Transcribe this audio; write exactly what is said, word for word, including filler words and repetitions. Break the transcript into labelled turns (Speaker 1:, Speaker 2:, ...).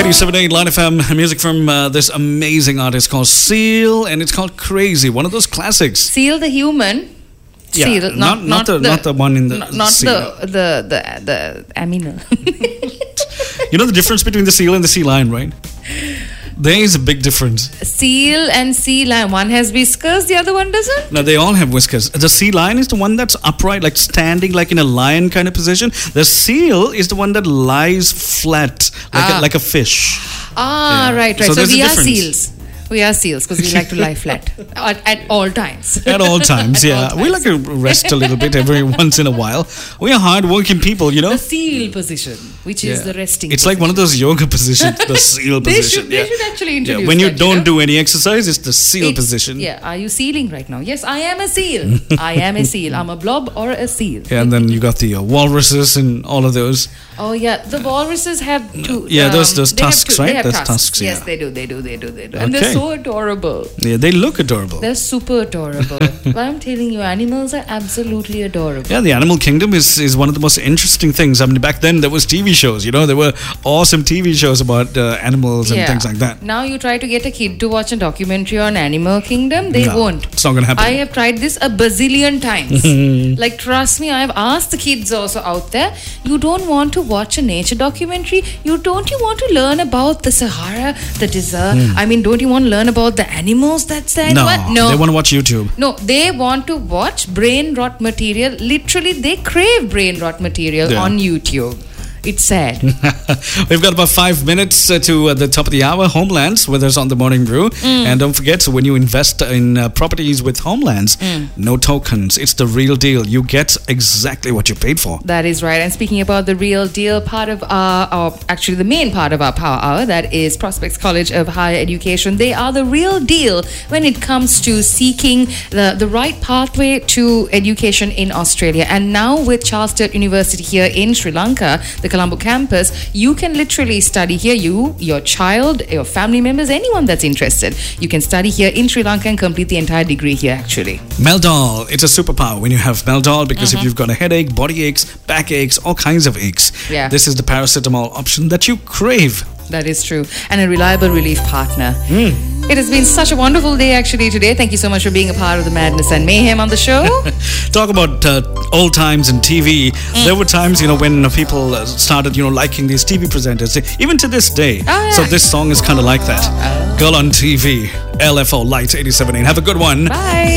Speaker 1: eighty-seven point eight Line F M, music from uh, this amazing artist called Seal, and it's called Crazy, one of those classics.
Speaker 2: Seal the human.
Speaker 1: Yeah,
Speaker 2: Seal,
Speaker 1: not,
Speaker 2: not,
Speaker 1: not,
Speaker 2: not
Speaker 1: the,
Speaker 2: the
Speaker 1: not the one in the
Speaker 2: not, not
Speaker 1: sea.
Speaker 2: the the the the aminal.
Speaker 1: You know the difference between the seal and the sea lion, right? There is a big difference.
Speaker 2: Seal and sea lion. One has whiskers, the other one doesn't.
Speaker 1: Now they all have whiskers. The sea lion is the one that's upright, like standing, like in a lion kind of position. The seal is the one that lies flat, like
Speaker 2: Ah.
Speaker 1: a, like a fish.
Speaker 2: Ah,
Speaker 1: Yeah.
Speaker 2: right, right.
Speaker 1: So
Speaker 2: So,
Speaker 1: there's a
Speaker 2: we are
Speaker 1: difference.
Speaker 2: seals. We are seals because we like to lie flat at, at all times.
Speaker 1: At all times,
Speaker 2: At
Speaker 1: yeah.
Speaker 2: all
Speaker 1: We like to rest a little bit every once in a while. We are hard-working people, you know.
Speaker 2: The seal position, which is
Speaker 1: Yeah.
Speaker 2: the resting.
Speaker 1: It's like one of those yoga positions, the seal
Speaker 2: They
Speaker 1: position.
Speaker 2: should, they
Speaker 1: yeah.
Speaker 2: should actually
Speaker 1: Yeah,
Speaker 2: introduce
Speaker 1: when you
Speaker 2: that,
Speaker 1: don't
Speaker 2: know?
Speaker 1: do any exercise, it's the seal
Speaker 2: It's-
Speaker 1: position.
Speaker 2: Yeah, are you sealing right now? Yes, I am a seal. I am a seal. I'm a blob or a seal.
Speaker 1: Yeah, and then you got the uh, walruses and all of those.
Speaker 2: Oh yeah, the walruses have two.
Speaker 1: Yeah, those- those
Speaker 2: they have
Speaker 1: tusks,
Speaker 2: two-
Speaker 1: right?
Speaker 2: They have
Speaker 1: Those
Speaker 2: tusks.
Speaker 1: tusks,
Speaker 2: Yes,
Speaker 1: yeah.
Speaker 2: they do. They do. They do. They do. And
Speaker 1: Okay.
Speaker 2: they're so adorable.
Speaker 1: Yeah, they look adorable.
Speaker 2: They're super adorable. But I'm telling you, animals are absolutely adorable.
Speaker 1: Yeah, the animal kingdom is, is one of the most interesting things. I mean, back then there was T V shows, you know, there were awesome T V shows about uh, animals and
Speaker 2: Yeah.
Speaker 1: things like that.
Speaker 2: Now you try to get a kid to watch a documentary on Animal Kingdom, they
Speaker 1: No,
Speaker 2: won't.
Speaker 1: it's not going to happen.
Speaker 2: I have tried this a bazillion times. Like, trust me, I have asked the kids also out there, you don't want to watch a nature documentary? You don't you want to learn about the Sahara, the desert? I mean, don't you want to learn about the animals that's there?
Speaker 1: no,
Speaker 2: What? No.
Speaker 1: they want to watch YouTube.
Speaker 2: No, they want to watch brain rot material. Literally, they crave brain rot material
Speaker 1: Yeah.
Speaker 2: on YouTube. It's sad.
Speaker 1: We've got about five minutes uh, to uh, the top of the hour. Homelands with us on the Morning Brew. And don't forget, so when you invest in uh, properties with Homelands, no tokens. It's the real deal. You get exactly what you paid for.
Speaker 2: That is right. And speaking about the real deal, part of our, our, actually the main part of our Power Hour, that is Prospects College of Higher Education. They are the real deal when it comes to seeking the, the right pathway to education in Australia. And now with Charles Sturt University here in Sri Lanka, the Colombo campus, you can literally study here. You, your child, your family members, anyone that's interested, you can study here in Sri Lanka and complete the entire degree here actually.
Speaker 1: Meldol, it's a superpower when you have Meldol because if you've got a headache, body aches, back aches, all kinds of aches,
Speaker 2: Yeah.
Speaker 1: this is the paracetamol option that you crave.
Speaker 2: That is true. And a reliable relief partner. It has been such a wonderful day actually today. Thank you so much for being a part of the madness and mayhem on the show.
Speaker 1: Talk about uh, old times in T V. There were times, you know, when people uh, started, you know, liking these T V presenters, even to this day.
Speaker 2: Oh, yeah.
Speaker 1: So this song is kind of like that. Girl on T V, L F O Light eighty-seven point eight. Have a good one.
Speaker 2: Bye.